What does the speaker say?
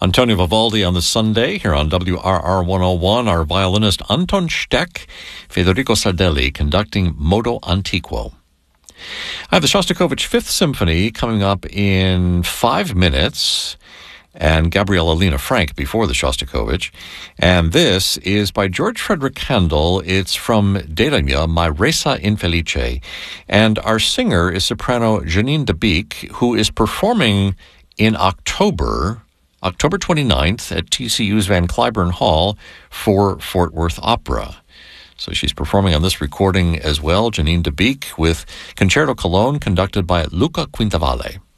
Antonio Vivaldi on the Sunday here on WRR 101. Our violinist Anton Steck, Federico Sardelli conducting Modo Antiquo. I have the Shostakovich Fifth Symphony coming up in 5 minutes, and Gabriela Lena Frank before the Shostakovich. And this is by George Frederick Handel. It's from Delamia, My Resa Infelice. And our singer is soprano Janine de Beek, who is performing in October 29th at TCU's Van Cliburn Hall for Fort Worth Opera. So she's performing on this recording as well, Janine de Beek, with Concerto Cologne conducted by Luca Quintavalle.